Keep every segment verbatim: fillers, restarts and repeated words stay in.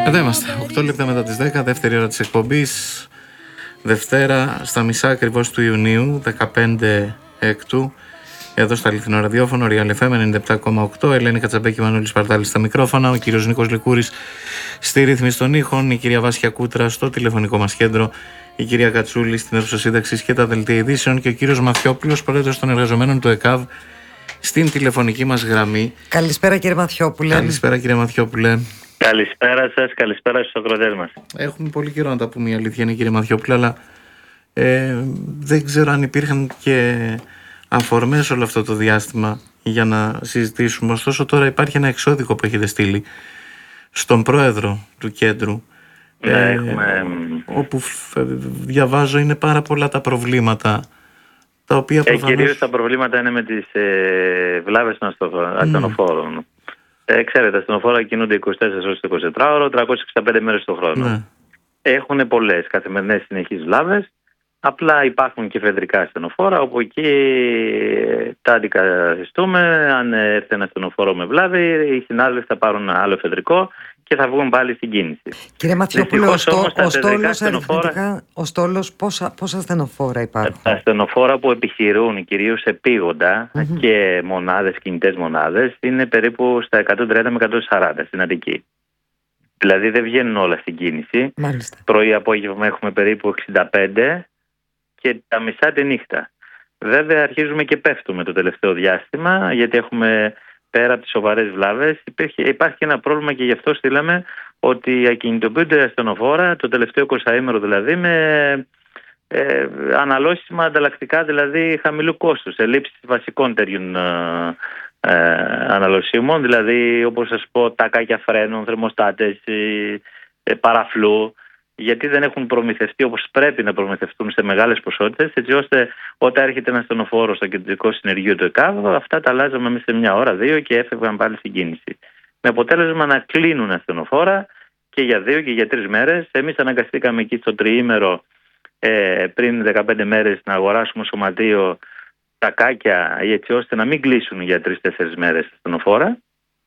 Εδώ είμαστε, οκτώ λεπτά μετά τις δέκα, δεύτερη ώρα της εκπομπής. Δευτέρα, στα μισά ακριβώς του Ιουνίου, δεκαπέντε έκτου, εδώ στα αληθινό ραδιόφωνο, Real εφ εμ ενενήντα επτά κόμμα οκτώ, Ελένη Κατσαμπέκη, Μανώλης Παρτάλης στα μικρόφωνα, ο κύριος Νίκος Λικούρης στη ρύθμιση των ήχων, η κυρία Βάσια Κούτρα στο τηλεφωνικό μας κέντρο, η κυρία Κατσούλη στην αίθουσα σύνταξης και τα δελτία ειδήσεων και ο κύριος Μαθιόπουλος, πρόεδρος των εργαζομένων του ΕΚΑΒ, στην τηλεφωνική μας γραμμή. Καλησπέρα κύριε Μαθιόπουλε. Καλησπέρα κύριε Μαθιόπουλε. Καλησπέρα σας, καλησπέρα στους ακροατές μας. Έχουμε πολύ καιρό να τα πούμε, η αλήθεια είναι κύριε Μαθιόπουλε, αλλά ε, δεν ξέρω αν υπήρχαν και αφορμές όλο αυτό το διάστημα για να συζητήσουμε. Ωστόσο τώρα υπάρχει ένα εξώδικο που έχετε στείλει στον πρόεδρο του κέντρου, ναι, ε, έχουμε... όπου διαβάζω είναι πάρα πολλά τα προβλήματα τα οποία προφανώς... Ε, κυρίως τα προβλήματα είναι με τις ε, βλάβες των ασθενοφόρων. Mm. Ε, ξέρετε, τα ασθενοφόρα κινούνται είκοσι τέσσερις ώρες το εικοσιτετράωρο, τριακόσιες εξήντα πέντε μέρες το χρόνο. Ναι. Έχουν πολλές καθημερινές συνεχείς βλάβες. Απλά υπάρχουν και εφεδρικά ασθενοφόρα, όπου εκεί τα αντικαθιστούμε. Αν έρθει ένα ασθενοφόρο με βλάβη, οι συνάδελφοι θα πάρουν άλλο εφεδρικό και θα βγουν πάλι στην κίνηση. Κύριε Μαθιόπουλο, ο, στό, ο στόλος ασθενοφόρα... ο στόλος πόσα, πόσα ασθενοφόρα υπάρχουν? Τα ασθενοφόρα που επιχειρούν κυρίως επίγοντα mm-hmm. και μονάδες, κινητές μονάδες, είναι περίπου στα εκατόν τριάντα με εκατόν σαράντα στην Αττική. Δηλαδή δεν βγαίνουν όλα στην κίνηση. Πρωί-απόγευμα έχουμε περίπου εξήντα πέντε και τα μισά τη νύχτα. Βέβαια αρχίζουμε και πέφτουμε το τελευταίο διάστημα, γιατί έχουμε πέρα από τις σοβαρές βλάβες υπάρχει, υπάρχει ένα πρόβλημα και γι' αυτό στείλαμε ότι ακινητοποιούνται ασθενοφόρα το τελευταίο εικοσαήμερο, δηλαδή με ε, αναλώσιμα ανταλλακτικά, δηλαδή χαμηλού κόστους, ελλείψεις βασικών τέτοιων ε, ε, αναλωσίμων, δηλαδή όπως σας πω τακάκια φρένων, θερμοστάτες, ε, ε, παραφλού, γιατί δεν έχουν προμηθευτεί όπως πρέπει να προμηθευτούν σε μεγάλες ποσότητες, έτσι ώστε όταν έρχεται ένα ασθενοφόρο στο κεντρικό συνεργείο του ΕΚΑΒ, αυτά τα αλλάζαμε μέσα σε μια ώρα, δύο και έφευγαν πάλι στην κίνηση. Με αποτέλεσμα να κλείνουν ασθενοφόρα και για δύο και για τρεις μέρες. Εμείς αναγκαστήκαμε εκεί στο τριήμερο ε, πριν δεκαπέντε μέρες να αγοράσουμε σωματείο τακάκια, έτσι ώστε να μην κλείσουν για τρεις-τέσσερις μέρες ασθενοφόρα.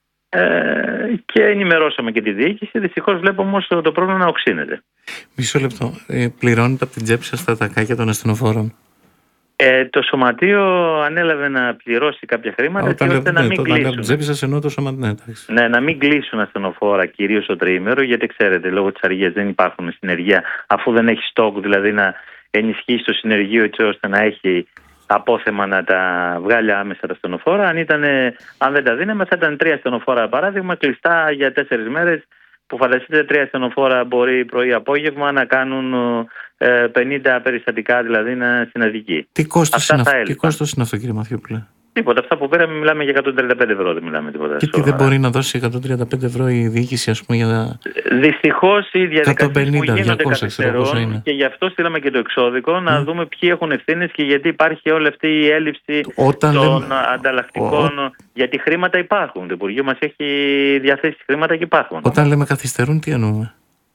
Ε, και ενημερώσαμε και τη διοίκηση. Δυστυχώς βλέπω όμως το πρόβλημα να οξύνεται. Μισό λεπτό. Ε, πληρώνετε από την τσέπη σας τα τακάκια των ασθενοφόρων? Ε, το σωματείο ανέλαβε να πληρώσει κάποια χρήματα, έτσι ώστε να μην το, κλείσουν. Από την τσέπη σας εννοώ το σωματείο. Ναι, να μην κλείσουν ασθενοφόρα κυρίως το τριήμερο, γιατί ξέρετε, λόγω της αργίας δεν υπάρχουν συνεργεία, αφού δεν έχει στόκ, δηλαδή να ενισχύσει το συνεργείο έτσι ώστε να έχει απόθεμα να τα βγάλει άμεσα τα ασθενοφόρα. Αν, ήτανε, αν δεν τα δίναμε, θα ήταν τρία ασθενοφόρα παράδειγμα κλειστά για τέσσερις μέρες. Που φανταστείτε, τρία ασθενοφόρα μπορεί πρωί-απόγευμα να κάνουν ε, πενήντα περιστατικά, δηλαδή να στην Αττική. Τι κόστος είναι, είναι αυτό, κύριε Μαθιόπουλε? Τίποτα. Αυτά που πήραμε, μιλάμε για εκατόν τριάντα πέντε ευρώ, δεν μιλάμε τίποτα. Και τι δεν μπορεί να δώσει εκατόν τριάντα πέντε ευρώ η διοίκηση, ας πούμε, για να... Δυστυχώς οι διαδικασίες που γίνονται καθυστερούν, και γι' αυτό στείλαμε και το εξώδικο, να mm. δούμε ποιοι έχουν ευθύνες και γιατί υπάρχει όλη αυτή η έλλειψη Όταν των λέμε... ανταλλακτικών. Ο... Γιατί χρήματα υπάρχουν. Το Υπουργείο μας έχει διαθέσει χρήματα και υπάρχουν. Όταν λέμε καθυστερούν, τι εννοούμε?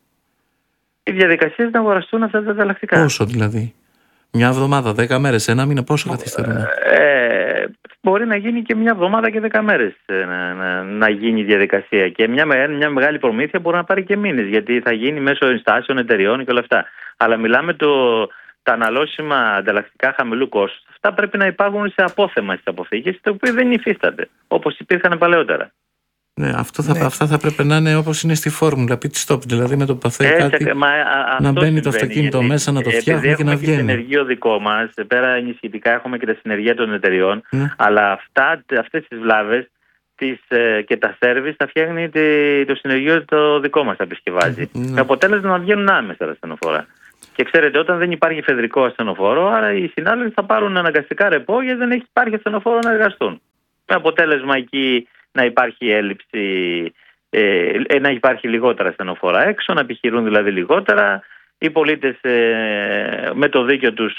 Οι διαδικασίες να αγοραστούν αυτά τα ανταλλακτικά. Πόσο δηλαδή? Μια εβδομάδα, δέκα μέρες, ένα μήνα, πόσο καθυστερούν? Ε, μπορεί να γίνει και μια εβδομάδα και δέκα μέρες να, να, να γίνει η διαδικασία. Και μια, μια μεγάλη προμήθεια μπορεί να πάρει και μήνες, γιατί θα γίνει μέσω ενστάσεων, εταιριών και όλα αυτά. Αλλά μιλάμε το, τα αναλώσιμα ανταλλακτικά χαμηλού κόστους. Αυτά πρέπει να υπάρχουν σε απόθεμα στις αποθήκες, τα οποία δεν υφίστανται, όπως υπήρχαν παλαιότερα. Ναι, αυτό θα, ναι. Αυτά θα πρέπει να είναι όπως είναι στη φόρμουλα pit stop, δηλαδή με το που θα θέλει κάτι μα, α, να μπαίνει το αυτοκίνητο γιατί, μέσα, να το φτιάχνει και να βγαίνει. Έχουμε και συνεργείο δικό μας, πέρα ενισχυτικά έχουμε και τα συνεργεία των εταιριών, ναι. Αλλά αυτά, αυτές τις βλάβες τις, ε, και τα σέρβις θα φτιάχνει το συνεργείο το δικό μας, θα επισκευάζει. Ναι. Με αποτέλεσμα να βγαίνουν άμεσα τα ασθενοφόρα. Και ξέρετε, όταν δεν υπάρχει εφεδρικό ασθενοφόρο, άρα οι συνάδελφοι θα πάρουν αναγκαστικά ρεπό γιατί δεν έχει υπάρχει ασθενοφόρο να εργαστούν. Με αποτέλεσμα εκεί να υπάρχει έλλειψη, ε, να υπάρχει λιγότερα ασθενοφόρα έξω, να επιχειρούν δηλαδή λιγότερα. Οι πολίτες ε, με το δίκιο τους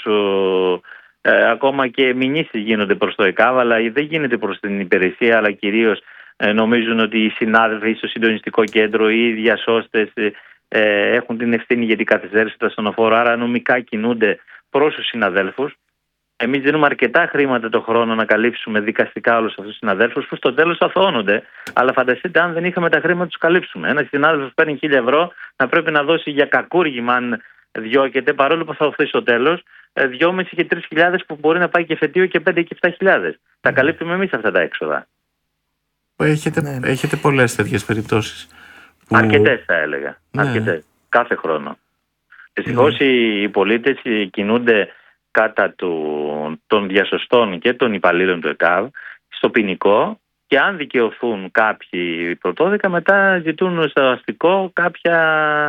ε, ακόμα και μηνύσεις γίνονται προς το ΕΚΑΒ, αλλά δεν γίνεται προς την υπηρεσία, αλλά κυρίως ε, νομίζουν ότι οι συνάδελφοι στο συντονιστικό κέντρο ή οι διασώστες ε, έχουν την ευθύνη για την καθυστέρηση του ασθενοφόρου, άρα νομικά κινούνται προς τους συναδέλφους. Εμείς δίνουμε αρκετά χρήματα το χρόνο να καλύψουμε δικαστικά όλους αυτούς τους συναδέλφους που στο τέλος αθωώνονται. Αλλά φανταστείτε αν δεν είχαμε τα χρήματα να τους καλύψουμε. Ένας συνάδελφος παίρνει χίλια ευρώ να πρέπει να δώσει για κακούργημα αν διώκεται, παρόλο που θα δοθεί στο τέλος, δυόμισι και τρεις χιλιάδες που μπορεί να πάει και φετίο και πέντε και επτά χιλιάδες. Mm. Τα καλύπτουμε εμείς αυτά τα έξοδα. Έχετε, ναι. έχετε πολλές τέτοιες περιπτώσεις. Που... Αρκετές θα έλεγα. Ναι. Αρκετές. Κάθε χρόνο. Δυστυχώς ναι. οι πολίτες κινούνται κατά του, των διασωστών και των υπαλλήλων του ΕΚΑΒ στο ποινικό και αν δικαιωθούν κάποιοι πρωτόδικα μετά ζητούν στο αστικό κάποια...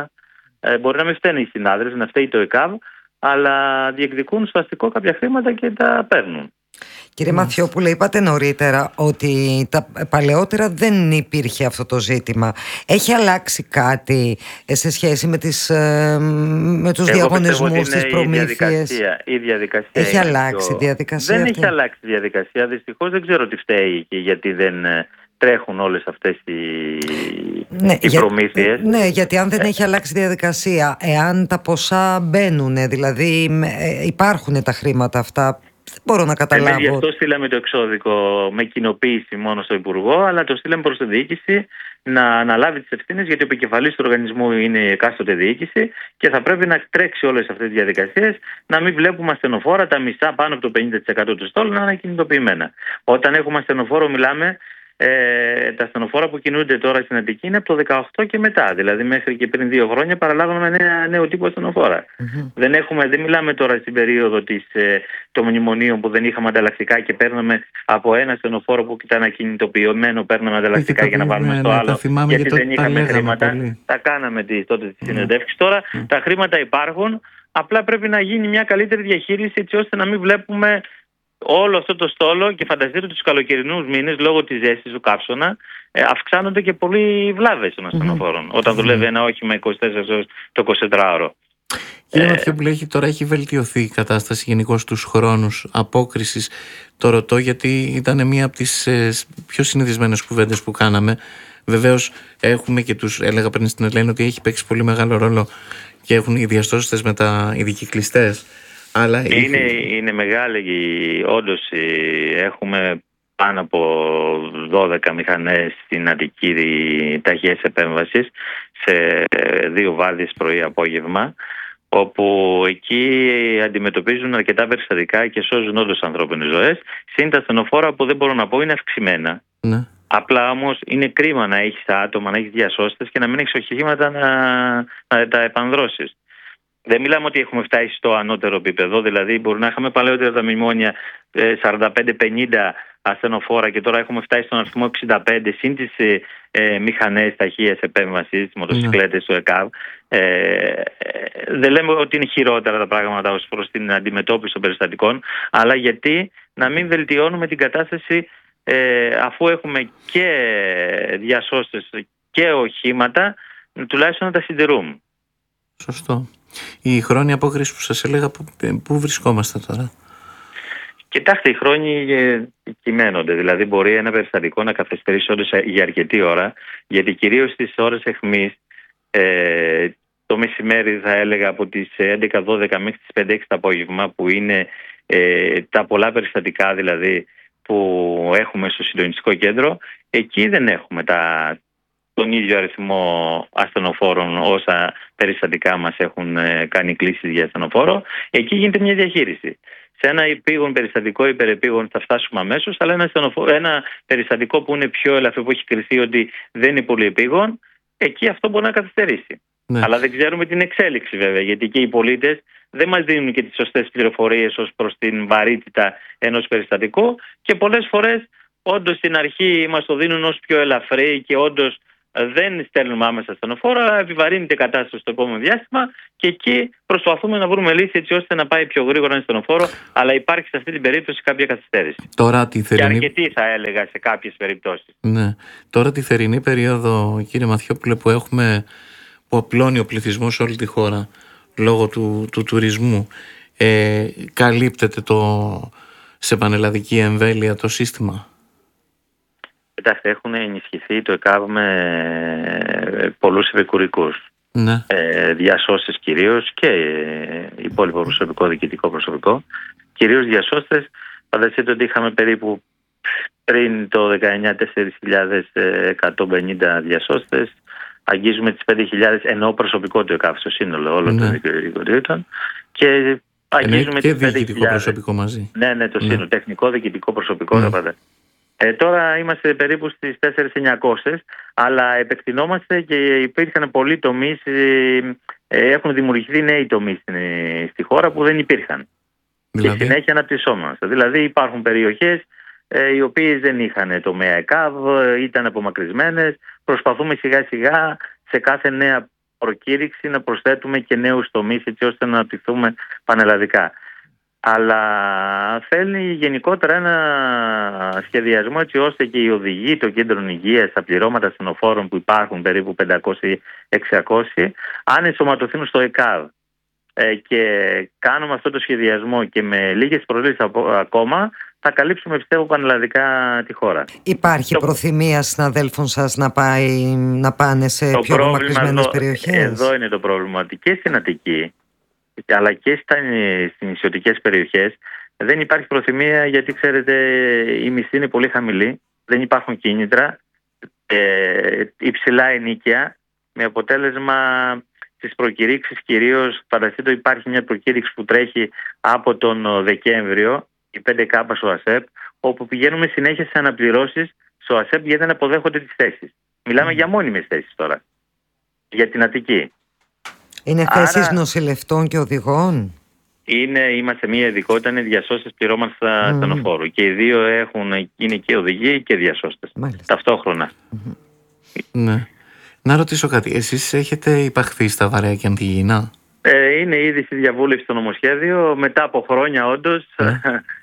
Ε, μπορεί να μην φταίνει οι συνάδελφοι, να φταίει το ΕΚΑΒ, αλλά διεκδικούν στο αστικό κάποια χρήματα και τα παίρνουν. Κύριε Μαθιόπουλε, είπατε νωρίτερα ότι τα παλαιότερα δεν υπήρχε αυτό το ζήτημα. Έχει αλλάξει κάτι σε σχέση με, τις, με τους Εγώ διαγωνισμούς, τις προμήθειες? Η διαδικασία, η διαδικασία έχει αλλάξει η διαδικασία Δεν αυτή. έχει αλλάξει η διαδικασία. Δυστυχώς δεν ξέρω τι φταίει και γιατί δεν τρέχουν όλες αυτές οι, ναι, οι για, προμήθειες. Ναι, γιατί αν δεν έχει αλλάξει η διαδικασία, εάν τα ποσά μπαίνουν, δηλαδή υπάρχουν τα χρήματα αυτά, δεν μπορώ να καταλάβω. Εμείς γι' αυτό στείλαμε το εξώδικο με κοινοποίηση μόνο στο Υπουργό, αλλά το στείλαμε προς τη διοίκηση να αναλάβει τις ευθύνες, γιατί ο επικεφαλής του οργανισμού είναι η εκάστοτε διοίκηση και θα πρέπει να τρέξει όλες αυτές τις διαδικασίες, να μην βλέπουμε ασθενοφόρα τα μισά πάνω από το πενήντα τοις εκατό του στόλου να είναι ακινητοποιημένα. Όταν έχουμε ασθενοφόρο, μιλάμε. Ε, τα ασθενοφόρα που κινούνται τώρα στην Αττική είναι από το δεκαοκτώ και μετά. Δηλαδή, μέχρι και πριν δύο χρόνια παραλάβαμε νέα, νέο τύπο ασθενοφόρα. Mm-hmm. Δεν, έχουμε, δεν μιλάμε τώρα στην περίοδο της, ε, των μνημονίων που δεν είχαμε ανταλλακτικά και παίρναμε από ένα ασθενοφόρο που ήταν ακινητοποιημένο, παίρναμε ανταλλακτικά για να βάλουμε στο ναι, άλλο. Γιατί, γιατί δεν είχαμε χρήματα. Πολύ. Τα κάναμε τη, τότε τη συνεντεύξη. Mm-hmm. Τώρα mm-hmm. τα χρήματα υπάρχουν. Απλά πρέπει να γίνει μια καλύτερη διαχείριση έτσι ώστε να μην βλέπουμε όλο αυτό το στόλο και φανταστείτε τους καλοκαιρινούς μήνες λόγω της ζέστης του καύσωνα ε, αυξάνονται και πολλοί βλάβες των ασθενοφόρων mm-hmm. όταν δουλεύει ένα όχημα είκοσι τέσσερις ώρες το εικοσιτετράωρο. Κύριε ε, Μαθιόπουλε, έχει, τώρα έχει βελτιωθεί η κατάσταση γενικώς στους χρόνους απόκρισης. Το ρωτώ γιατί ήταν μία από τις ε, πιο συνηθισμένες κουβέντες που κάναμε. Βεβαίως έχουμε και τους, έλεγα πριν στην Ελένη ότι έχει παίξει πολύ μεγάλο ρόλο και έχουν οι διαστόστες με τα οι δικυκλιστές. Αλλά είναι, είναι μεγάλη, όντως έχουμε πάνω από δώδεκα μηχανές στην Αττική ταχείας επέμβασης σε δύο βάρδιες πρωί-απόγευμα, όπου εκεί αντιμετωπίζουν αρκετά περιστατικά και σώζουν όντως ανθρώπινες ζωές. Συν τα ασθενοφόρα που δεν μπορώ να πω είναι αυξημένα. Ναι. Απλά όμως είναι κρίμα να έχεις άτομα, να έχεις διασώστες και να μην έχεις οχήματα να, να τα επανδρώσεις. Δεν μιλάμε ότι έχουμε φτάσει στο ανώτερο επίπεδο, δηλαδή μπορεί να είχαμε παλαιότερα τα μνημόνια σαράντα πέντε πενήντα ασθενοφόρα και τώρα έχουμε φτάσει στον αριθμό εξήντα πέντε συν τις ε, μηχανές ταχείας επέμβασης, τις μοτοσυκλέτες του ΕΚΑΒ. Ε, δεν λέμε ότι είναι χειρότερα τα πράγματα ως προς την αντιμετώπιση των περιστατικών, αλλά γιατί να μην βελτιώνουμε την κατάσταση ε, αφού έχουμε και διασώστες και οχήματα, τουλάχιστον να τα συντηρούμε. Σωστό. Η χρόνια απόκριση που σας έλεγα, που, που βρισκόμαστε τώρα? Κοιτάξτε, οι χρόνοι κυμαίνονται. Δηλαδή μπορεί ένα περιστατικό να καθυστερήσει όντως για αρκετή ώρα, γιατί κυρίως στις ώρες αιχμής, ε, το μεσημέρι θα έλεγα από τις έντεκα δώδεκα μέχρι τις πέντε έξι το απόγευμα, που είναι ε, τα πολλά περιστατικά δηλαδή που έχουμε στο συντονιστικό κέντρο, εκεί δεν έχουμε τα... τον ίδιο αριθμό ασθενοφόρων όσα περιστατικά μας έχουν κάνει κλήσεις για ασθενοφόρο. Εκεί γίνεται μια διαχείριση. Σε ένα επίγον περιστατικό υπερεπίγον θα φτάσουμε αμέσως, αλλά ένα, ένα περιστατικό που είναι πιο ελαφρύ, που έχει κριθεί ότι δεν είναι πολύ επίγον, εκεί αυτό μπορεί να καθυστερήσει. Ναι. Αλλά δεν ξέρουμε την εξέλιξη βέβαια, γιατί και οι πολίτες δεν μας δίνουν και τις σωστές πληροφορίες ως προς την βαρύτητα ενός περιστατικού και πολλές φορές όντως στην αρχή μας το δίνουν ως πιο ελαφρύ και όντως δεν στέλνουμε άμεσα ασθενοφόρο, αλλά επιβαρύνεται η κατάσταση στο επόμενο διάστημα και εκεί προσπαθούμε να βρούμε λύση έτσι ώστε να πάει πιο γρήγορα ένα ασθενοφόρο, αλλά υπάρχει σε αυτή την περίπτωση κάποια καθυστέρηση. Τώρα τη θερινή... Και αρκετή θα έλεγα σε κάποιες περιπτώσεις. Ναι. Τώρα τη θερινή περίοδο, κύριε Μαθιόπουλε, που έχουμε, που απλώνει ο πληθυσμός όλη τη χώρα λόγω του, του τουρισμού, ε, καλύπτεται το, σε πανελλαδική εμβέλεια το σύστημα? Κοιτάξτε, έχουν ενισχυθεί το ΕΚΑΒ με πολλούς επικουρικούς. Ναι. Ε, διασώσεις κυρίως και υπόλοιπο προσωπικό, διοικητικό προσωπικό. κυρίως διασώστες. Φανταστείτε ότι είχαμε περίπου πριν το δεκαεννιά τέσσερις χιλιάδες εκατόν πενήντα διασώστες. Αγγίζουμε τις πέντε χιλιάδες ενώ προσωπικό του ΕΚΑΒ στο σύνολο όλων ναι. των δικαιωτήτων. Και αγγίζουμε και τις πέντε χιλιάδες. διοικητικό προσωπικό μαζί. Ναι, ναι, το σύνολο. Ναι. Τεχνικό, διοικητικό προσωπικό. Ναι. Τα ε, τώρα είμαστε περίπου στις τέσσερις χιλιάδες εννιακόσιες, αλλά επεκτηνόμαστε και υπήρχαν πολλοί τομείς. Ε, έχουν δημιουργηθεί νέοι τομείς στη χώρα που δεν υπήρχαν. Δηλαδή? Και συνέχεια αναπτυσσόμαστε. Δηλαδή υπάρχουν περιοχές ε, οι οποίες δεν είχαν τομέα ΕΚΑΒ, ήταν απομακρυσμένες. Προσπαθούμε σιγά σιγά σε κάθε νέα προκήρυξη να προσθέτουμε και νέους τομείς έτσι ώστε να αναπτυχθούμε πανελλαδικά. Αλλά θέλει γενικότερα ένα σχεδιασμό έτσι ώστε και οι οδηγοί των κέντρων υγείας, τα πληρώματα ασθενοφόρων που υπάρχουν περίπου πεντακόσια εξακόσια, αν ενσωματωθούν στο ΕΚΑΒ ε, και κάνουμε αυτό το σχεδιασμό και με λίγες προσλήψεις ακόμα, θα καλύψουμε πιστεύω πανελλαδικά τη χώρα. Υπάρχει το... προθυμία συναδέλφων σας να, πάει, να πάνε σε το πιο απομακρυσμένες περιοχές? Εδώ είναι το πρόβλημα, ότι και στην Αττική αλλά και στις νησιωτικές περιοχές δεν υπάρχει προθυμία, γιατί ξέρετε η μισθή είναι πολύ χαμηλή, δεν υπάρχουν κίνητρα, ε, υψηλά ενοίκια, με αποτέλεσμα στις προκηρύξεις κυρίως. Φανταστείτε, υπάρχει μια προκήρυξη που τρέχει από τον Δεκέμβριο, η πέντε κάπα στο ΑΣΕΠ, όπου πηγαίνουμε συνέχεια σε αναπληρώσεις στο ΑΣΕΠ γιατί δεν αποδέχονται τις θέσεις. Μιλάμε mm. για μόνιμες θέσεις τώρα, για την Αττική. Είναι θέσεις Άρα, νοσηλευτών και οδηγών? Είναι, είμαστε μια ειδικότητα, είναι διασώστες πληρώματα στα mm. ασθενοφόρου. Και οι δύο έχουν, είναι και οδηγοί και διασώστες. Μάλιστα. Ταυτόχρονα. Mm-hmm. Ναι. Να ρωτήσω κάτι. Εσείς έχετε υπαχθεί στα Βαρέα και Αντιγυηνά? Ε, είναι ήδη στη διαβούλευση στο νομοσχέδιο. Μετά από χρόνια όντως ναι.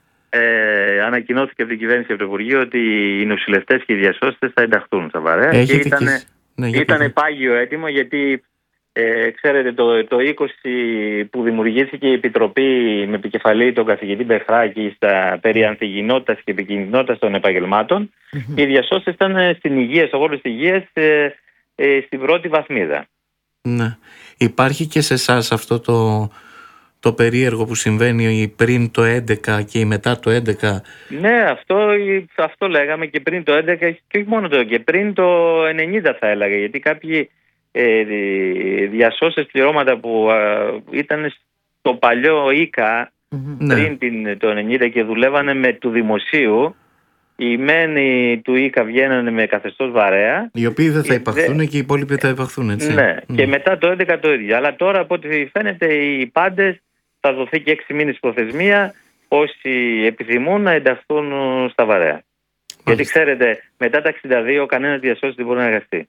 ε, ανακοινώθηκε από την κυβέρνηση από το Υπουργείο ότι οι νοσηλευτές και οι διασώστες θα ενταχθούν στα Βαρέα. Έχετε και ήταν, ναι, ήταν πάγιο έτοιμο, γιατί Ε, ξέρετε το, το είκοσι που δημιουργήθηκε η Επιτροπή με επικεφαλή τον καθηγητή Μπεχράκη στα περί ανθυγιεινότητας και επικινδυνότητας των επαγγελμάτων, mm-hmm. οι διασώστες ήταν στην υγεία, στο χώρο της υγείας, ε, ε, στην πρώτη βαθμίδα. Ναι. Υπάρχει και σε εσάς αυτό το, το περίεργο που συμβαίνει πριν το έντεκα και μετά το έντεκα? Ναι, αυτό, αυτό λέγαμε και πριν το έντεκα και όχι μόνο το, και πριν το ενενήντα θα έλεγα, γιατί κάποιοι Ε, διασώστες πληρώματα που α, ήταν στο παλιό ΙΚΑ mm-hmm. πριν ναι. την, το ενενήντα και δουλεύανε με του δημοσίου, οι μένοι του ΙΚΑ βγαίνανε με καθεστώς Βαρέα, οι οποίοι δεν θα υπαχθούν δε... και οι υπόλοιποι θα υπαχθούν, έτσι. Ναι, mm. και μετά το έντεκα το ίδιο. Αλλά τώρα από ό,τι φαίνεται οι πάντες θα δοθεί και έξι μήνες προθεσμία όσοι επιθυμούν να ενταχθούν στα Βαρέα. Mm. Γιατί ξέρετε, μετά τα εξήντα δύο κανένας διασώστης δεν μπορεί να εργαστεί.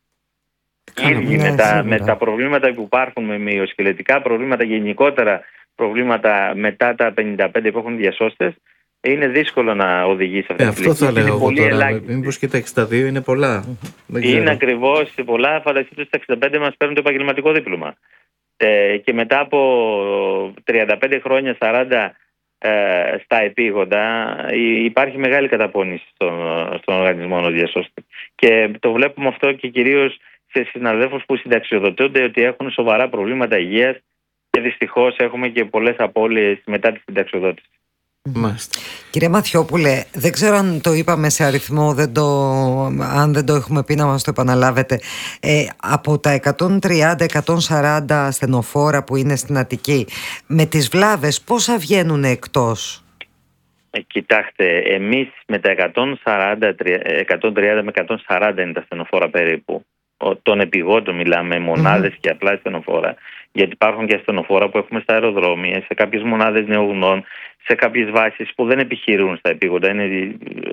Ήδη ναι, με, τα, με τα προβλήματα που υπάρχουν, με μυοσκελετικά προβλήματα, γενικότερα προβλήματα μετά τα πενήντα πέντε που έχουν διασώστες, είναι δύσκολο να οδηγήσει αυτή ε, την αυτό θα λέγω εγώ τώρα. Μήπως και τα εξήντα δύο είναι πολλά? Mm-hmm. Είναι ακριβώς πολλά. Φανταστείτε στα εξήντα πέντε μας παίρνουν το επαγγελματικό δίπλωμα. Ε, και μετά από τριάντα πέντε χρόνια, σαράντα ε, στα επίγοντα, υπάρχει μεγάλη καταπώνηση στον, στον οργανισμό διασώστη. Και το βλέπουμε αυτό και κυρίως σε συναδέλφους που συνταξιοδοτούνται, ότι έχουν σοβαρά προβλήματα υγείας και δυστυχώς έχουμε και πολλές απώλειες μετά τη συνταξιοδότηση. Μάλιστα. Κύριε Μαθιόπουλε, δεν ξέρω αν το είπαμε σε αριθμό, δεν το, αν δεν το έχουμε πει να μας το επαναλάβετε. Ε, από τα εκατόν τριάντα με εκατόν σαράντα ασθενοφόρα που είναι στην Αττική, με τις βλάβες πόσα βγαίνουν εκτός? Ε, κοιτάξτε, εμείς με τα εκατόν σαράντα, εκατόν τριάντα με εκατόν σαράντα είναι τα ασθενοφόρα περίπου. Των επιγόντων μιλάμε, μονάδες mm-hmm. και απλά ασθενοφόρα. Γιατί υπάρχουν και ασθενοφόρα που έχουμε στα αεροδρόμια, σε κάποιες μονάδες νεογνών, σε κάποιες βάσεις που δεν επιχειρούν στα επίγοντα, είναι,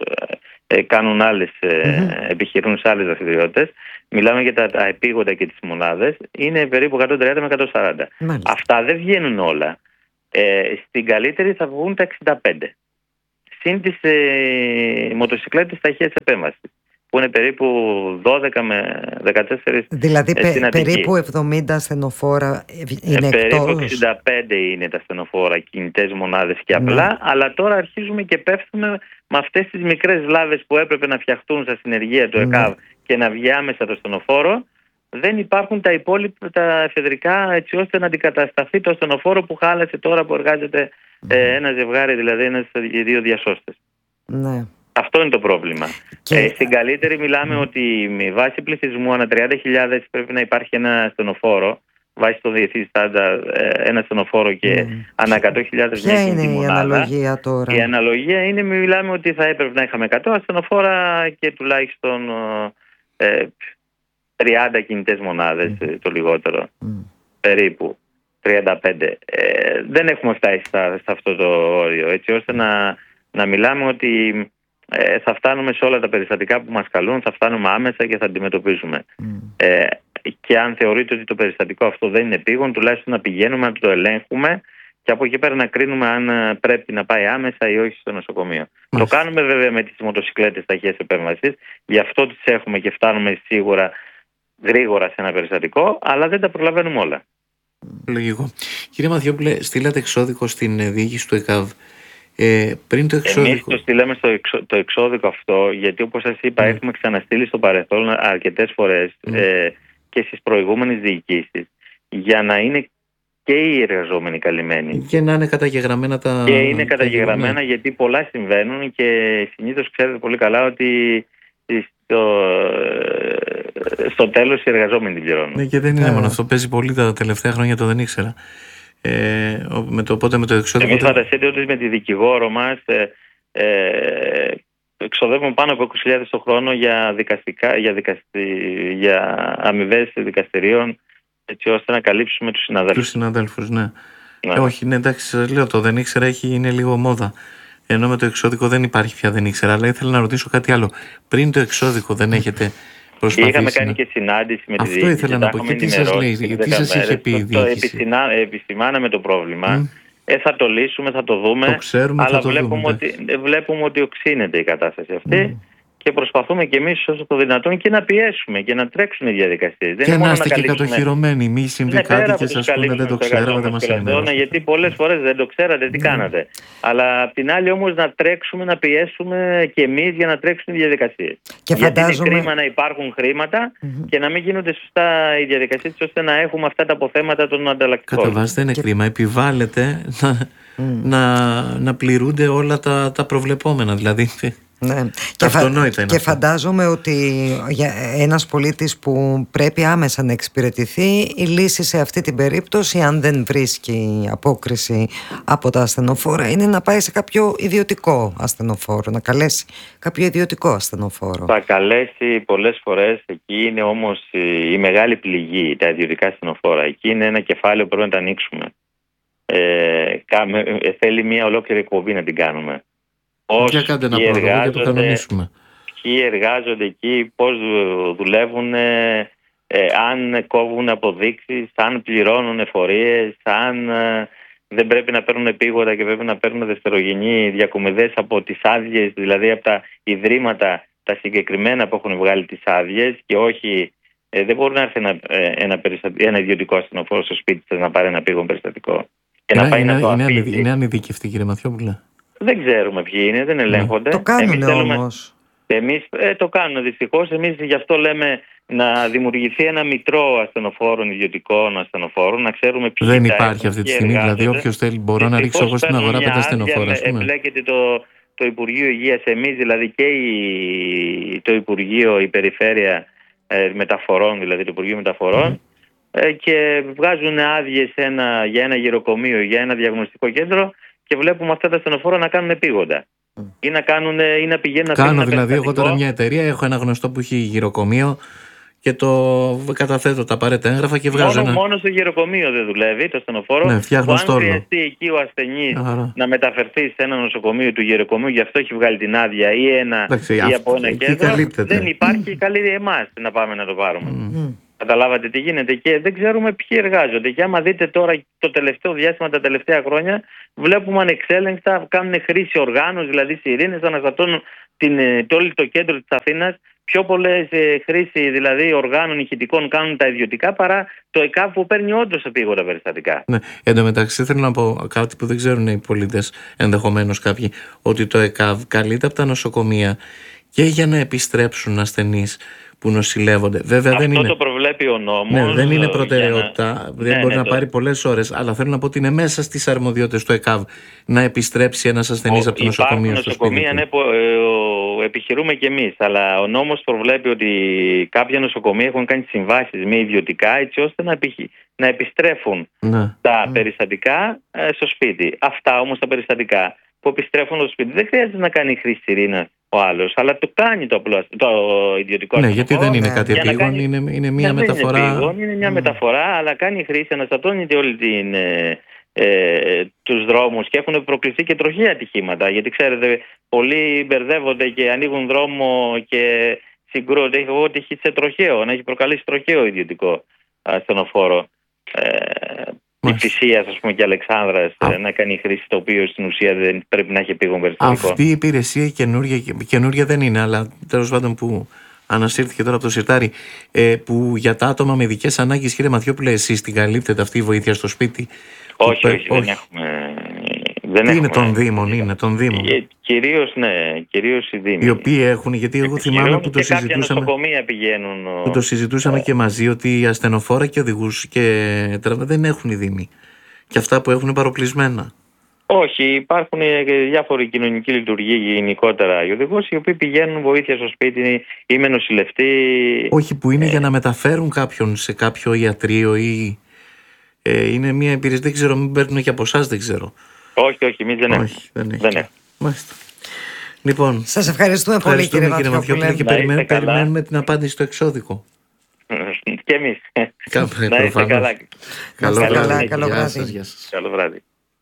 ε, κάνουν άλλες, ε, mm-hmm. επιχειρούν σε άλλες δραστηριότητες. Μιλάμε για τα, τα επίγοντα και τις μονάδες, είναι περίπου εκατόν τριάντα με εκατόν σαράντα. Mm-hmm. Αυτά δεν βγαίνουν όλα. Ε, στην καλύτερη θα βγουν τα εξήντα πέντε. Συν τις ε, μοτοσυκλέτες ταχείας επέμβασης, που είναι περίπου δώδεκα με δεκατέσσερα. Δηλαδή πε, περίπου εβδομήντα ασθενοφόρα είναι ε, εκτός. Περίπου εξήντα πέντε είναι τα ασθενοφόρα, κινητές μονάδες και απλά, ναι. Αλλά τώρα αρχίζουμε και πέφτουμε με αυτές τις μικρές βλάβες που έπρεπε να φτιαχτούν στα συνεργεία του ΕΚΑΒ, ναι. και να βγει άμεσα το ασθενοφόρο. Δεν υπάρχουν τα υπόλοιπα τα εφεδρικά έτσι ώστε να αντικατασταθεί το ασθενοφόρο που χάλασε τώρα, που εργάζεται ε, ένα ζευγάρι, δηλαδή ένας, οι δύο διασώστες. Ναι. Αυτό είναι το πρόβλημα. Και... Ε, στην καλύτερη μιλάμε ότι με βάση πληθυσμού ανά τριάντα χιλιάδες πρέπει να υπάρχει ένα ασθενοφόρο, βάσει το διεθνή στάνταρ, ένα ασθενοφόρο και mm. ανά εκατό χιλιάδες Ποια είναι η αναλογία τώρα? Η αναλογία είναι, μιλάμε ότι θα έπρεπε να είχαμε εκατό ασθενοφόρα και τουλάχιστον ε, τριάντα κινητές μονάδες, mm. το λιγότερο, mm. περίπου τριάντα πέντε. Ε, δεν έχουμε φτάσει στα, σε αυτό το όριο, έτσι ώστε να, να μιλάμε ότι ε, θα φτάνουμε σε όλα τα περιστατικά που μας καλούν, θα φτάνουμε άμεσα και θα αντιμετωπίζουμε. Mm. Ε, και αν θεωρείτε ότι το περιστατικό αυτό δεν είναι επίγον, τουλάχιστον να πηγαίνουμε, να το ελέγχουμε και από εκεί πέρα να κρίνουμε αν πρέπει να πάει άμεσα ή όχι στο νοσοκομείο. Mm. Το κάνουμε βέβαια με τις μοτοσυκλέτες ταχείας επέμβασης, γι' αυτό τις έχουμε και φτάνουμε σίγουρα γρήγορα σε ένα περιστατικό, αλλά δεν τα προλαβαίνουμε όλα. Λογικό. Κύριε Μαθιόπουλε, στείλατε εξώδικο στην διοίκηση του ΕΚΑΒ. Ε, πριν το εξώδικο... Εμείς το στείλαμε στο εξω... το εξώδικο αυτό, γιατί όπως σας είπα, mm. έχουμε ξαναστείλει στο παρελθόν αρκετές φορές mm. ε, και στις προηγούμενες διοικήσεις, για να είναι και οι εργαζόμενοι καλυμμένοι. Και να είναι καταγεγραμμένα τα... Και είναι καταγεγραμμένα, ναι. Γιατί πολλά συμβαίνουν και συνήθως ξέρετε πολύ καλά ότι στο, στο τέλος οι εργαζόμενοι την πληρώνουν. Ναι, και δεν είναι yeah. μόνο αυτό. Παίζει πολύ τα τελευταία χρόνια, το δεν ήξερα. Ε, με το, οπότε με το εξώδικο... Εμείς φανταστείτε ότι με τη δικηγόρο μας ε, ε, εξοδεύουμε πάνω από είκοσι χιλιάδες το χρόνο για, δικαστικά, για, δικαστη, για αμοιβές δικαστηρίων, έτσι ώστε να καλύψουμε τους συναδέλφους. Τους συναδέλφους, ναι. ναι. Ε, όχι, ναι, εντάξει, σας λέω, το δεν ήξερα έχει, είναι λίγο μόδα. Ενώ με το εξώδικο δεν υπάρχει πια δεν ήξερα, αλλά ήθελα να ρωτήσω κάτι άλλο. Πριν το εξώδικο δεν έχετε προσπαθήσει? Είχαμε κάνει και συνάντηση με τη διοίκηση. Αυτό ήθελα να πω. Και τι σας λέει, γιατί σας είχε πει η διοίκηση? Το επισημάναμε το πρόβλημα. Mm. Ε, θα το λύσουμε, θα το δούμε. Το ξέρουμε, αλλά θα το βλέπουμε, δούμε, ότι, βλέπουμε ότι οξύνεται η κατάσταση αυτή. Mm. Και προσπαθούμε και εμείς όσο το δυνατόν και να πιέσουμε και να τρέξουν οι διαδικασίες. Και να είστε και κατοχυρωμένοι, μη συμβεί κάτι και σας πούνε δεν το ξέραμε, δεν μας ενημερώσατε. Γιατί πολλές φορές δεν το ξέρατε τι κάνατε. Αλλά απ' την άλλη όμως να τρέξουμε, να πιέσουμε και εμείς για να τρέξουν οι διαδικασίες. Και γιατί φαντάζομαι... είναι κρίμα να υπάρχουν χρήματα mm-hmm. και να μην γίνονται σωστά οι διαδικασίες, ώστε να έχουμε αυτά τα αποθέματα των ανταλλακτικών. Κατά βάση δεν είναι και... κρίμα. Επιβάλλεται να, mm. να, να πληρούνται όλα τα, τα προβλεπόμενα. Δηλαδή... Ναι. Και, φα... και φαντάζομαι ότι για ένας πολίτης που πρέπει άμεσα να εξυπηρετηθεί, η λύση σε αυτή την περίπτωση, αν δεν βρίσκει απόκριση από τα ασθενοφόρα, είναι να πάει σε κάποιο ιδιωτικό ασθενοφόρο, να καλέσει κάποιο ιδιωτικό ασθενοφόρο. Θα καλέσει πολλές φορές, εκεί είναι όμως η μεγάλη πληγή, τα ιδιωτικά ασθενοφόρα. Εκεί είναι ένα κεφάλαιο που πρέπει να τα ανοίξουμε. Ε, θέλει μια ολόκληρη εκπομπή να την κάνουμε. Για κάντε ένα πρόγραμμα και το κανονίσουμε. Ποιοι εργάζονται εκεί, πώς δουλεύουν, ε, ε, αν κόβουν αποδείξεις, αν πληρώνουν εφορίες, αν ε, δεν πρέπει να παίρνουν επίγοντα και πρέπει να παίρνουν δευτερογενή διακομιδές από τις άδειες, δηλαδή από τα ιδρύματα τα συγκεκριμένα που έχουν βγάλει τις άδειες, και όχι, ε, δεν μπορεί να έρθει ένα, ένα, ένα ιδιωτικό ασθενοφόρο στο σπίτι σας να πάρει ένα επίγον περιστατικό. Και είναι, να πάει είναι, να το είναι, αφήσει. Είναι ανειδίκευτοι, κύριε Μαθιόπουλε. Δεν ξέρουμε ποιοι είναι, δεν ελέγχονται. Το κάνουν όμως. Εμείς ε, το κάνουν δυστυχώς. Εμείς γι' αυτό λέμε να δημιουργηθεί ένα μητρό ασθενοφόρων, ιδιωτικών ασθενοφόρων, να ξέρουμε ποιοι δεν υπάρχει αυτή τη στιγμή. Δηλαδή, όποιος θέλει, μπορώ να ρίξω εγώ στην αγορά πέντε ασθενοφόρα. Εμπλέκεται το, το Υπουργείο Υγείας, εμείς δηλαδή και η, το Υπουργείο, η Περιφέρεια ε, Μεταφορών, δηλαδή το Υπουργείο Μεταφορών, mm. ε, και βγάζουν άδειες ένα, για ένα γυροκομείο, για ένα διαγνωστικό κέντρο. Και βλέπουμε αυτά τα ασθενοφόρα να κάνουν επίγοντα. Mm. Ή να, κάνουν, ή να πηγαίνουν να κάνω δηλαδή, εγώ τώρα μια εταιρεία, έχω ένα γνωστό που έχει γυροκομείο και το καταθέτω τα απαραίτητα έγγραφα και βγάζω. Μόνο, ένα... μόνο στο γυροκομείο δεν δουλεύει το ασθενοφόρο. Ναι, φτιάχνω αν στόλο. χρειαστεί εκεί ο ασθενής να μεταφερθεί σε ένα νοσοκομείο του γυροκομείου, γι' αυτό έχει βγάλει την άδεια ή, ένα, Εντάξει, ή αυτό, από ένα κέντρο. Καλύπτεται. Δεν υπάρχει, καλή εμάς να πάμε να το πάρουμε. Mm. Καταλάβατε τι γίνεται, και δεν ξέρουμε ποιοι εργάζονται. Και άμα δείτε τώρα το τελευταίο διάστημα, τα τελευταία χρόνια, βλέπουμε ανεξέλεγκτα, κάνουν χρήση οργάνων, δηλαδή σιρήνες, αναστατώνουν την, το όλο το κέντρο της Αθήνας. Πιο πολλές ε, χρήση δηλαδή οργάνων ηχητικών κάνουν τα ιδιωτικά παρά το ΕΚΑΒ που παίρνει όντως επίγοντα περιστατικά. Ναι, εν τω μεταξύ θέλω να πω κάτι που δεν ξέρουν οι πολίτες, ενδεχομένως κάποιοι, ότι το ΕΚΑΒ καλείται από τα νοσοκομεία και για να επιστρέψουν ασθενείς που νοσηλεύονται. Βέβαια, αυτό δεν είναι... το προβλέπει ο νόμος. Ναι, δεν είναι προτεραιότητα. Να... Δεν ναι, μπορεί ναι, να το... πάρει πολλές ώρες, αλλά θέλω να πω ότι είναι μέσα στις αρμοδιότητες του ΕΚΑΒ να επιστρέψει ένας ασθενής από το νοσοκομείο στο σπίτι του. Ναι, που ε, επιχειρούμε κι εμείς, αλλά ο νόμος προβλέπει ότι κάποια νοσοκομεία έχουν κάνει συμβάσεις με ιδιωτικά έτσι ώστε να, επιχει... να επιστρέφουν ναι. τα mm. περιστατικά ε, στο σπίτι. Αυτά όμως τα περιστατικά που επιστρέφουν στο σπίτι δεν χρειάζεται να κάνει χρήση ειρήνας ο άλλος, αλλά το κάνει το, απλό, το ιδιωτικό. Ναι, γιατί δεν είναι κάτι επίγον, κάνει... είναι, είναι μια ναι, μεταφορά. Είναι, επίγον, είναι μια mm. μεταφορά, αλλά κάνει χρήση, αναστατώνεται όλη την. Ε, ε, τους δρόμους και έχουν προκληθεί και τροχαία ατυχήματα. Γιατί ξέρετε, πολλοί μπερδεύονται και ανοίγουν δρόμο και συγκρούονται. Έχω τύχει σε τροχαίο, να έχει προκαλέσει τροχαίο ιδιωτικό ασθενοφόρο. Ε, η Φυσίας, ας πούμε, και Αλεξάνδρας Α. να κάνει χρήση, το οποίο στην ουσία δεν πρέπει να έχει επίγον περιστατικό. Αυτή η υπηρεσία καινούργια, καινούργια δεν είναι, αλλά τέλος πάντων που ανασύρθηκε τώρα από το σιρτάρι, ε, που για τα άτομα με ειδικές ανάγκες, κύριε Μαθιόπουλε, εσείς την καλύπτετε αυτή η βοήθεια στο σπίτι? Όχι, που, όχι, όχι, δεν έχουμε. Δεν Τι έχουμε, είναι των Δήμων, είναι των Δήμων. Ε, κυρίως, ναι, κυρίως οι Δήμοι. Οι οποίοι έχουν, γιατί εγώ θυμάμαι που το συζητούσαμε. Νοσοκομεία πηγαίνουν. Που το συζητούσαμε και μαζί, ότι οι ασθενοφόρα και οδηγούς και τραβά δεν έχουν οι Δήμοι. Και αυτά που έχουν παροπλισμένα. Όχι, υπάρχουν διάφοροι κοινωνικοί λειτουργοί γενικότερα οι οδηγούς, οι οποίοι πηγαίνουν βοήθεια στο σπίτι ή με νοσηλευτή. Όχι, που είναι ε... για να μεταφέρουν κάποιον σε κάποιο ιατρείο ή. Ε, είναι μια υπηρεσία, δεν ξέρω, μην παίρνουν και από εσάς, δεν ξέρω. Όχι, όχι, εμείς δεν έχουμε. Όχι, δεν έχει. Δεν Μάλιστα. Λοιπόν, σας ευχαριστούμε πολύ, κύριε Μαθιόπουλε, και περιμένουμε, περιμένουμε την απάντηση στο εξώδικο. Και εμείς. Να είστε καλά. Καλό βράδυ. Καλό βράδυ.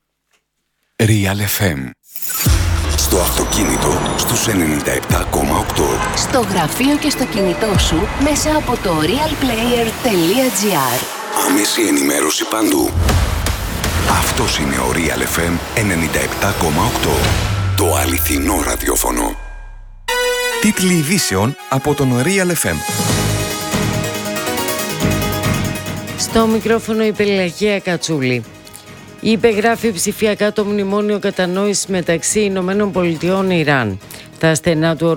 Real εφ εμ. Στο αυτοκίνητο στους ενενήντα επτά κόμμα οκτώ. Στο γραφείο και στο κινητό σου μέσα από το realplayer.gr. Άμεση ενημέρωση παντού. Αυτός είναι ο Real εφ εμ ενενήντα επτά κόμμα οκτώ. Το αληθινό ραδιόφωνο. Τίτλοι ειδήσεων από τον Real εφ εμ. Στο μικρόφωνο η Πελαγία Κατσούλη. Υπεγράφει ψηφιακά το μνημόνιο κατανόησης μεταξύ Ηνωμένων Πολιτειών Ιράν. Τα στενά του